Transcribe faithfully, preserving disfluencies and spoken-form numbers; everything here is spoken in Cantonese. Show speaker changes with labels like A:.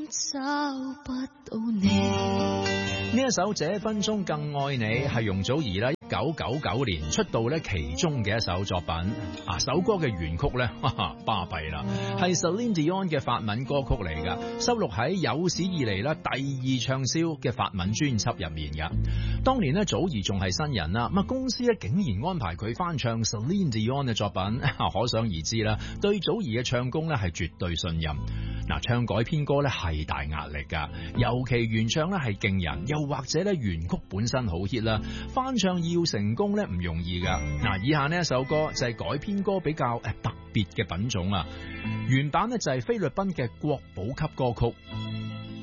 A: 找不到你。
B: 呢一首《這分鐘更愛你》係容祖兒咧一九九九年出道咧其中嘅一首作品。啊，首歌嘅原曲咧，哈哈，巴閉啦，係 Celine Dion 嘅法文歌曲嚟噶，收錄喺有史以嚟咧第二暢銷嘅法文專輯入面噶。當年咧，祖兒仲係新人啦，咁啊公司咧竟然安排佢翻唱 Celine Dion 嘅作品，可想而知啦，對祖兒嘅唱功咧係絕對信任。嗱，唱改編歌咧係大壓力噶，尤其原唱咧係勁人，又或者咧原曲本身好 hit 啦，翻唱要成功咧唔容易噶。嗱，以下呢一首歌就係改編歌比較誒特別嘅品種啊，原版咧就係菲律賓嘅國寶級歌曲。